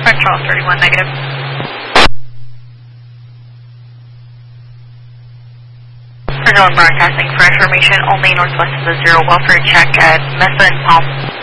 Quebec Charles 31 negative. We're going broadcasting for information only northwest of the 0 welfare check at Mesa and Palm.